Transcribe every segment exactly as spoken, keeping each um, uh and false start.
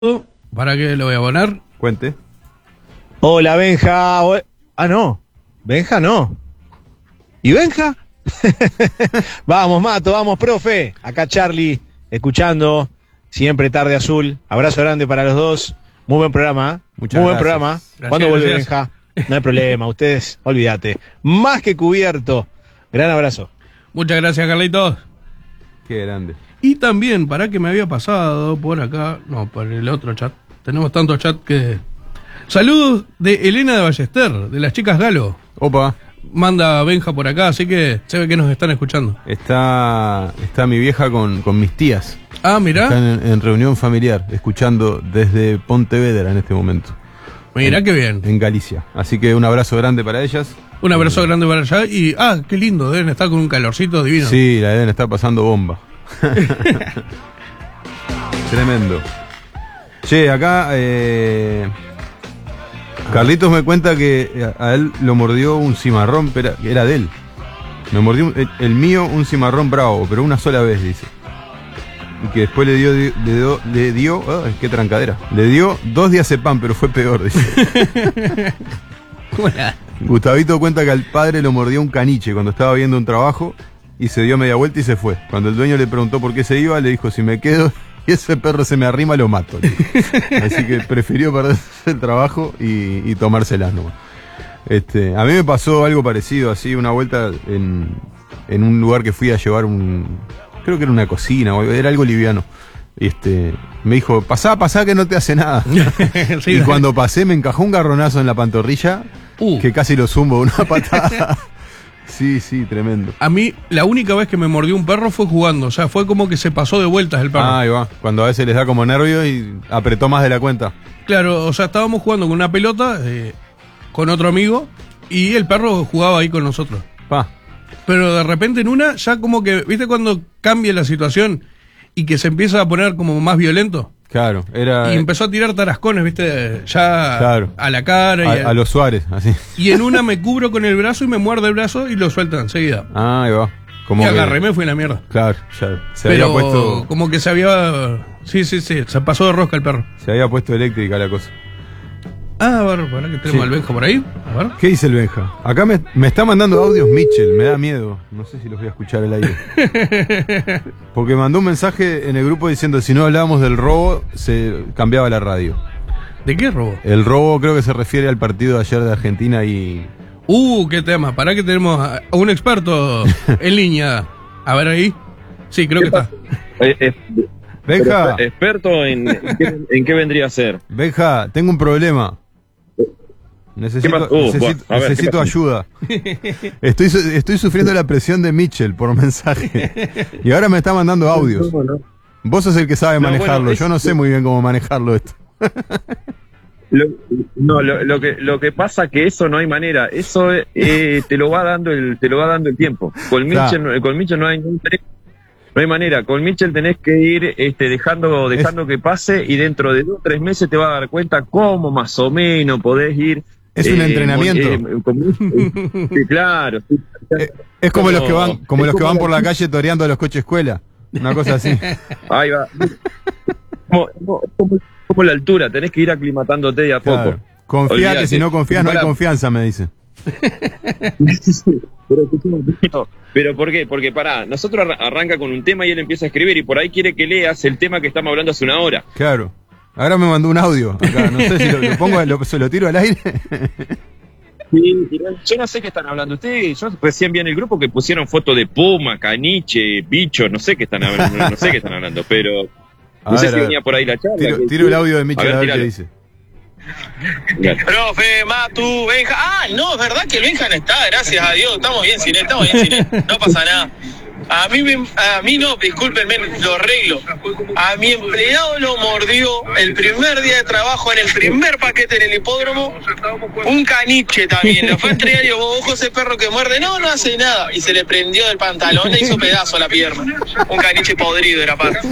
¿Para qué lo voy a poner? Cuente. Hola, Benja. O- Ah, no. Benja no. ¿Y Benja? Vamos, Mato, vamos, profe. Acá Charlie, escuchando. Siempre Tarde Azul. Abrazo grande para los dos. Muy buen programa. ¿eh? Muchas Muy buen gracias. programa. Gracias, ¿Cuándo vuelve gracias. Benja? No hay problema. Ustedes, olvídate. Más que cubierto. Gran abrazo. Muchas gracias, Carlitos. Qué grande. Y también, para que me había pasado por acá, no, por el otro chat. Tenemos tantos chats que... Saludos de Elena de Ballester, de las chicas Galo. Opa, Manda Benja por acá, así que se ve que nos están escuchando. está, está mi vieja con, con mis tías. Ah, mirá. Están en, en reunión familiar, escuchando desde Pontevedra en este momento. Mirá en, qué bien. En Galicia. Así que un abrazo grande para ellas. Un abrazo grande para allá y... Ah, qué lindo, deben estar con un calorcito divino. Sí, la deben estar pasando bomba. Tremendo. Che, acá eh, Carlitos me cuenta que a él lo mordió un cimarrón, pero era de él. Me mordió un- el, el mío un cimarrón bravo, pero una sola vez, dice. Y que después le dio, le dio, le dio, ah, qué trancadera. Le dio dos diazepam, pero fue peor, dice. Hola. Gustavito cuenta que al padre lo mordió un caniche cuando estaba viendo un trabajo y se dio media vuelta y se fue. Cuando el dueño le preguntó por qué se iba, le dijo, si me quedo y ese perro se me arrima, lo mato. Le dijo. Así que prefirió perderse el trabajo y, y tomárselas nomás. Este, a mí me pasó algo parecido, así, una vuelta en, en un lugar que fui a llevar un... Creo que era una cocina, o era algo liviano. Este, me dijo, pasá, pasá que no te hace nada. Sí, Y cuando pasé me encajó un garronazo en la pantorrilla Uh. que casi lo zumbo de una patada. Sí, sí, tremendo. A mí, la única vez que me mordió un perro fue jugando. O sea, fue como que se pasó de vueltas el perro. Ah, ahí va. Cuando a veces les da como nervio y apretó más de la cuenta. Claro, o sea, estábamos jugando con una pelota, eh, con otro amigo, y el perro jugaba ahí con nosotros. Pa. Pero de repente en una, ya como que, ¿viste cuando cambia la situación y que se empieza a poner como más violento? Claro, era Y empezó a tirar tarascones, ¿viste? Ya Claro. a la cara. Y, a, a los Suárez, así. y en una me cubro con el brazo y me muerde el brazo y lo suelta enseguida. Ah, ahí va. Como y que- agarré, me fui a la mierda. Claro, ya se Pero había puesto como que se había... Sí, sí, sí, se pasó de rosca el perro. se había puesto eléctrica la cosa. Ah, a ver, para que tenemos Sí. al Benja por ahí. A ver. ¿Qué dice el Benja? Acá me, me está mandando audios Mitchell, me da miedo. No sé si los voy a escuchar al aire. Porque mandó un mensaje en el grupo diciendo si no hablábamos del robo, se cambiaba la radio. ¿De qué robo? El robo creo que se refiere al partido de ayer de Argentina y... Uh, qué tema. Para que tenemos a a un experto en línea. A ver ahí. Sí, creo que está. Eh, eh, Benja, pero, experto en, en, qué, en qué vendría a ser. Benja, tengo un problema. Necesito, pasó? Uh, necesito, bueno, a ver, ¿qué necesito pasó? ayuda. Estoy, su- estoy sufriendo la presión de Mitchell por mensaje. Y ahora me está mandando audios. Vos sos el que sabe No, manejarlo. bueno, es- Yo no sé muy bien cómo manejarlo esto. Lo, no, lo, lo que lo que pasa que eso no hay manera. Eso eh, te lo va dando el te lo va dando el tiempo. Con Mitchell, no- con Mitchell no hay no hay manera. Con Mitchell tenés que ir este, dejando dejando que pase y dentro de dos o tres meses te vas a dar cuenta cómo más o menos podés ir. Es un entrenamiento. mon- eh, con- sí, claro. Sí. Eh, Es como Como- los que van, como es los que como van la- por la calle toreando a los coches escuela. Una cosa así. Ahí va. Como, como, como- como la altura, tenés que ir aclimatándote de a poco. Claro. Confía que Olvídate. si no confías no hay Pará. confianza, me dice. Pero, no, pero ¿por qué? Porque pará, nosotros arra- arranca con un tema y él empieza a escribir y por ahí quiere que leas el tema que estamos hablando hace una hora. Claro. Ahora me mandó un audio acá. No sé si lo, lo pongo, lo, se lo tiro al aire. Sí, yo no sé qué están hablando ustedes. Yo recién vi en el grupo que pusieron fotos de puma, caniche, bicho, no sé qué están hablando, no, no sé qué están hablando, pero A no sé ver, si a ver. venía por ahí la charla. Tiro, que- tiro el audio de Mitchell A ver, a ver qué tiralo. dice. Profe, Matu, Benja. Ah, no, es verdad que el Benja no está, gracias a Dios. Estamos bien sin él, estamos bien sin él. No pasa nada. A mí, me- a mí no, discúlpenme, lo arreglo. A mi empleado lo mordió el primer día de trabajo en el primer paquete en el hipódromo. Un caniche también. Lo fue a entregar y yo, ojo ese perro que muerde. No, no hace nada. Y se le prendió del pantalón, le hizo pedazo a la pierna. Un caniche podrido era parte.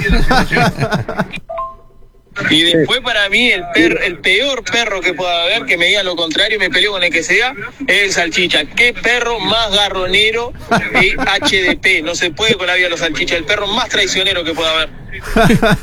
Y después para mí el per, el peor perro que pueda haber, que me diga lo contrario y me peleo con el que sea, es el salchicha. ¿Qué perro más garronero y H D P? No se puede con la vida de los salchichas, el perro más traicionero que pueda haber.